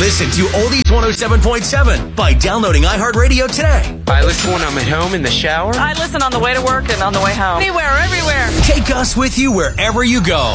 Listen to Oldies 107.7 by downloading iHeartRadio today. I listen when I'm at home in the shower. I listen on the way to work and on the way home. Anywhere, everywhere. Take us with you wherever you go.